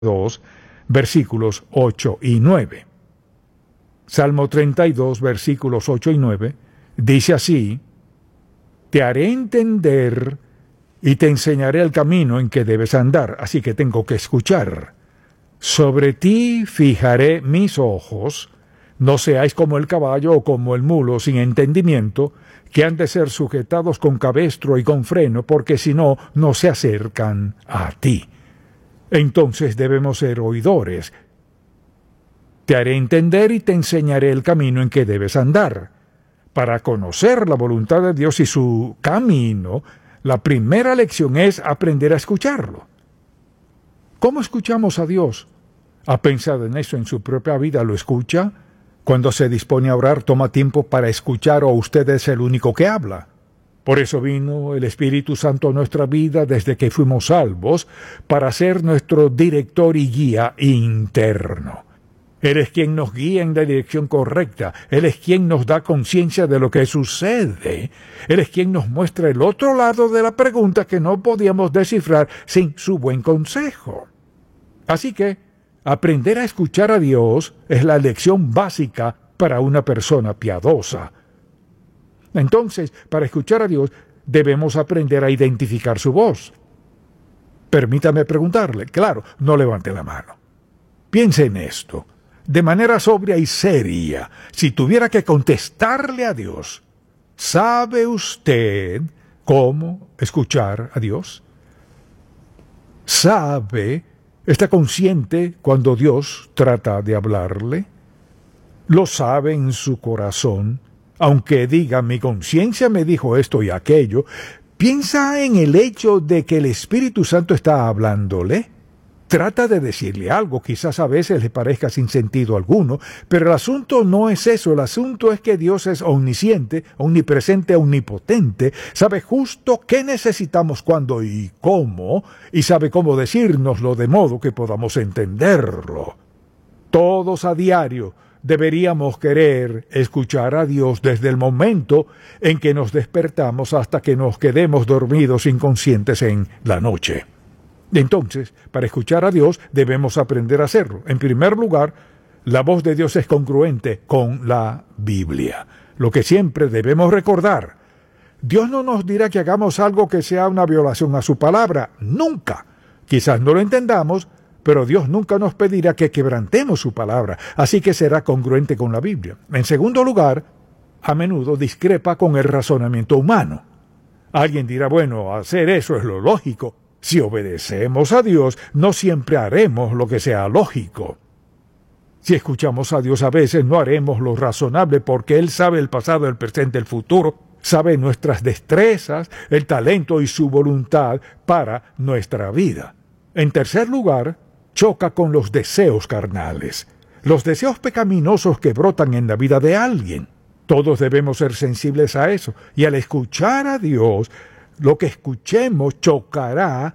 2, versículos 8 y 9. Salmo 32, versículos 8 y 9, dice así: te haré entender y te enseñaré el camino en que debes andar, así que tengo que escuchar. Sobre ti fijaré mis ojos, no seáis como el caballo o como el mulo sin entendimiento, que han de ser sujetados con cabestro y con freno, porque si no, no se acercan a ti. Entonces debemos ser oidores. Te haré entender y te enseñaré el camino en que debes andar. Para conocer la voluntad de Dios y su camino, la primera lección es aprender a escucharlo. ¿Cómo escuchamos a Dios? ¿Ha pensado en eso en su propia vida? ¿Lo escucha? Cuando se dispone a orar, ¿toma tiempo para escuchar o usted es el único que habla? Por eso vino el Espíritu Santo a nuestra vida desde que fuimos salvos, para ser nuestro director y guía interno. Él es quien nos guía en la dirección correcta. Él es quien nos da conciencia de lo que sucede. Él es quien nos muestra el otro lado de la pregunta que no podíamos descifrar sin su buen consejo. Así que aprender a escuchar a Dios es la lección básica para una persona piadosa. Entonces, para escuchar a Dios, debemos aprender a identificar su voz. Permítame preguntarle, claro, no levante la mano. Piense en esto. De manera sobria y seria, si tuviera que contestarle a Dios, ¿sabe usted cómo escuchar a Dios? ¿Sabe, está consciente cuando Dios trata de hablarle? ¿Lo sabe en su corazón? Aunque diga, mi conciencia me dijo esto y aquello, ¿piensa en el hecho de que el Espíritu Santo está hablándole? Trata de decirle algo, quizás a veces le parezca sin sentido alguno, pero el asunto no es eso, el asunto es que Dios es omnisciente, omnipresente, omnipotente, sabe justo qué necesitamos, cuándo y cómo, y sabe cómo decírnoslo de modo que podamos entenderlo. Todos a diario deberíamos querer escuchar a Dios desde el momento en que nos despertamos hasta que nos quedemos dormidos inconscientes en la noche. Entonces, para escuchar a Dios debemos aprender a hacerlo. En primer lugar, la voz de Dios es congruente con la Biblia. Lo que siempre debemos recordar: Dios no nos dirá que hagamos algo que sea una violación a su palabra. Nunca. Quizás no lo entendamos, pero Dios nunca nos pedirá que quebrantemos su palabra. Así que será congruente con la Biblia. En segundo lugar, a menudo discrepa con el razonamiento humano. Alguien dirá, bueno, hacer eso es lo lógico. Si obedecemos a Dios, no siempre haremos lo que sea lógico. Si escuchamos a Dios, a veces no haremos lo razonable porque Él sabe el pasado, el presente, el futuro, sabe nuestras destrezas, el talento y su voluntad para nuestra vida. En tercer lugar, choca con los deseos carnales, los deseos pecaminosos que brotan en la vida de alguien. Todos debemos ser sensibles a eso, y al escuchar a Dios, lo que escuchemos chocará,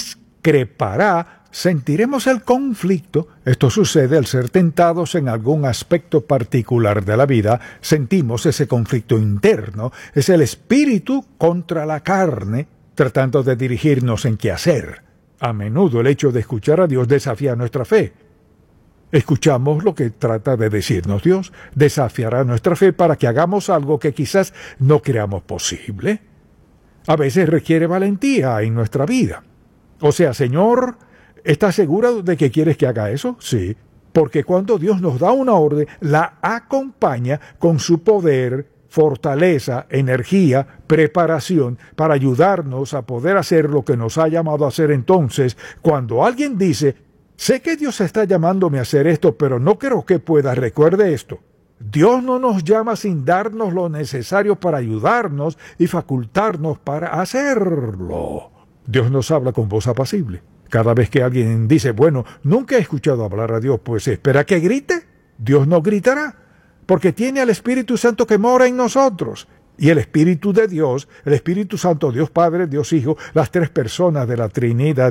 discrepará, sentiremos el conflicto. Esto sucede al ser tentados en algún aspecto particular de la vida. Sentimos ese conflicto interno. Es el espíritu contra la carne, tratando de dirigirnos en qué hacer. A menudo el hecho de escuchar a Dios desafía nuestra fe. Escuchamos lo que trata de decirnos Dios. Desafiará nuestra fe para que hagamos algo que quizás no creamos posible. A veces requiere valentía en nuestra vida. O sea, Señor, ¿estás seguro de que quieres que haga eso? Sí, porque cuando Dios nos da una orden, la acompaña con su poder, fortaleza, energía, preparación para ayudarnos a poder hacer lo que nos ha llamado a hacer. Entonces, cuando alguien dice, sé que Dios está llamándome a hacer esto, pero no creo que pueda, recuerde esto. Dios no nos llama sin darnos lo necesario para ayudarnos y facultarnos para hacerlo. Dios nos habla con voz apacible. Cada vez que alguien dice, bueno, nunca he escuchado hablar a Dios, pues espera que grite. Dios no gritará, porque tiene al Espíritu Santo que mora en nosotros. Y el Espíritu de Dios, el Espíritu Santo, Dios Padre, Dios Hijo, las tres personas de la Trinidad,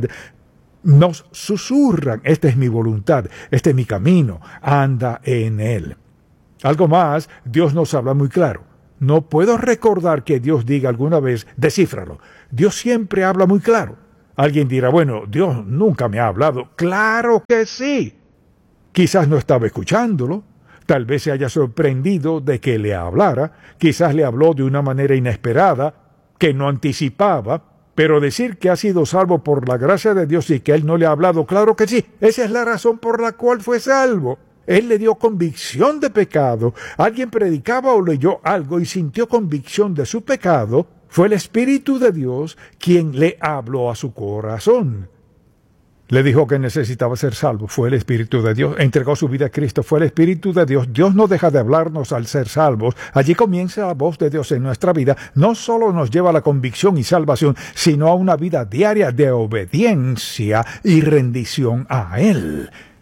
nos susurran, esta es mi voluntad, este es mi camino, anda en él. Algo más, Dios nos habla muy claro. No puedo recordar que Dios diga alguna vez, descífralo. Dios siempre habla muy claro. Alguien dirá, bueno, Dios nunca me ha hablado. ¡Claro que sí! Quizás no estaba escuchándolo. Tal vez se haya sorprendido de que le hablara. Quizás le habló de una manera inesperada, que no anticipaba. Pero decir que ha sido salvo por la gracia de Dios y que Él no le ha hablado, claro que sí. Esa es la razón por la cual fue salvo. Él le dio convicción de pecado. Alguien predicaba o leyó algo y sintió convicción de su pecado. Fue el Espíritu de Dios quien le habló a su corazón. Le dijo que necesitaba ser salvo. Fue el Espíritu de Dios. Entregó su vida a Cristo. Fue el Espíritu de Dios. Dios no deja de hablarnos al ser salvos. Allí comienza la voz de Dios en nuestra vida. No solo nos lleva a la convicción y salvación, sino a una vida diaria de obediencia y rendición a Él.